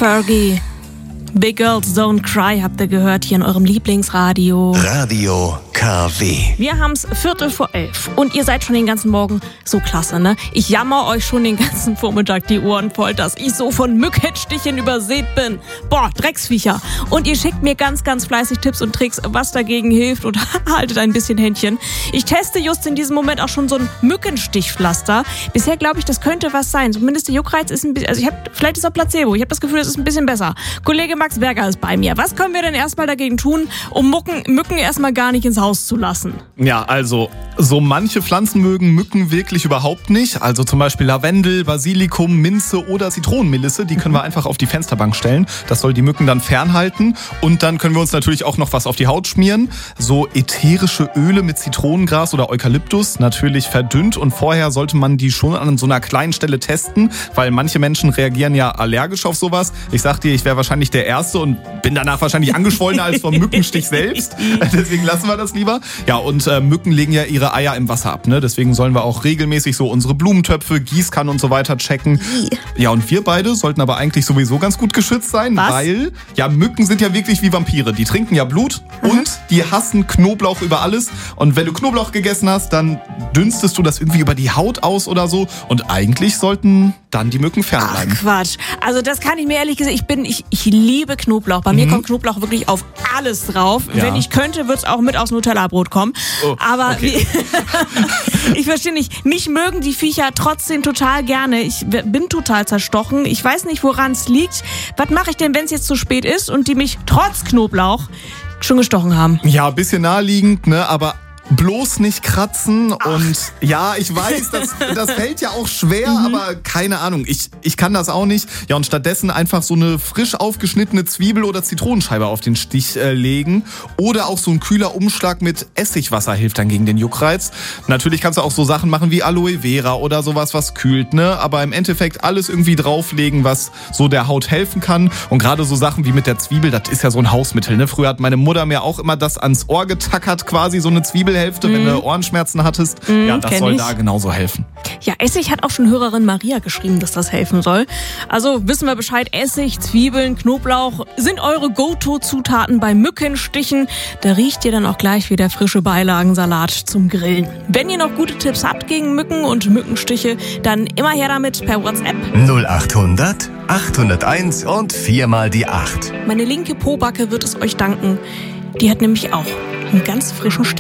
Fergie. Big Girls Don't Cry habt ihr gehört hier in eurem Lieblingsradio. Radio KW. Wir haben's 11:45 und ihr seid schon den ganzen Morgen so klasse, ne? Ich jammer euch schon den ganzen Vormittag die Ohren voll, dass ich so von Mückenstichen übersät bin. Boah, Drecksviecher. Und ihr schickt mir ganz, ganz fleißig Tipps und Tricks, was dagegen hilft und haltet ein bisschen Händchen. Ich teste just in diesem Moment auch schon so ein Mückenstichpflaster. Bisher glaube ich, das könnte was sein. Zumindest der Juckreiz ist ein bisschen, also vielleicht ist es auch Placebo. Ich habe das Gefühl, es ist ein bisschen besser. Kollege Max Berger ist bei mir. Was können wir denn erstmal dagegen tun, um Mücken erstmal gar nicht ins Haus zu lassen? Ja, also so manche Pflanzen mögen Mücken wirklich überhaupt nicht. Also zum Beispiel Lavendel, Basilikum, Minze oder Zitronenmelisse. Die können wir einfach auf die Fensterbank stellen. Das soll die Mücken dann fernhalten. Und dann können wir uns natürlich auch noch was auf die Haut schmieren. So ätherische Öle mit Zitronengras oder Eukalyptus. Natürlich verdünnt. Und vorher sollte man die schon an so einer kleinen Stelle testen. Weil manche Menschen reagieren ja allergisch auf sowas. Ich sag dir, ich wäre wahrscheinlich der Erste und bin danach wahrscheinlich angeschwollener als vom Mückenstich selbst. Deswegen lassen wir das lieber. Ja, und Mücken legen ja ihre Eier im Wasser ab, ne? Deswegen sollen wir auch regelmäßig so unsere Blumentöpfe, Gießkannen und so weiter checken. Ja, und wir beide sollten aber eigentlich sowieso ganz gut geschützt sein, weil ja, Mücken sind ja wirklich wie Vampire. Die trinken ja Blut und die hassen Knoblauch über alles. Und wenn du Knoblauch gegessen hast, dann dünstest du das irgendwie über die Haut aus oder so. Und eigentlich sollten dann die Mücken fernbleiben. Ach Quatsch. Also das kann ich mir ehrlich gesagt, ich liebe Knoblauch. Bei mir kommt Knoblauch wirklich auf alles drauf. Ja. Wenn ich könnte, würde es auch mit aufs Nutella-Brot kommen. Oh, aber okay. ich verstehe nicht. Mich mögen die Viecher trotzdem total gerne. Ich bin total zerstochen. Ich weiß nicht, woran es liegt. Was mache ich denn, wenn es jetzt zu spät ist und die mich trotz Knoblauch schon gestochen haben? Ja, ein bisschen naheliegend, ne? Aber bloß nicht kratzen. Und ja, ich weiß, das fällt ja auch schwer, aber keine Ahnung, ich kann das auch nicht. Ja, und stattdessen einfach so eine frisch aufgeschnittene Zwiebel oder Zitronenscheibe auf den Stich legen. Oder auch so ein kühler Umschlag mit Essigwasser hilft dann gegen den Juckreiz. Natürlich kannst du auch so Sachen machen wie Aloe Vera oder sowas, was kühlt, ne? Aber im Endeffekt alles irgendwie drauflegen, was so der Haut helfen kann. Und gerade so Sachen wie mit der Zwiebel, das ist ja so ein Hausmittel, ne? Früher hat meine Mutter mir auch immer das ans Ohr getackert, quasi so eine Zwiebelhälfte, wenn du Ohrenschmerzen hattest. Ja, das soll da genauso helfen. Ja, Essig hat auch schon Hörerin Maria geschrieben, dass das helfen soll. Also wissen wir Bescheid, Essig, Zwiebeln, Knoblauch sind eure Go-To-Zutaten bei Mückenstichen. Da riecht ihr dann auch gleich wie der frische Beilagensalat zum Grillen. Wenn ihr noch gute Tipps habt gegen Mücken und Mückenstiche, dann immer her damit per WhatsApp. 0800 801 und 4 mal die 8. Meine linke Pobacke wird es euch danken. Die hat nämlich auch einen ganz frischen Stich.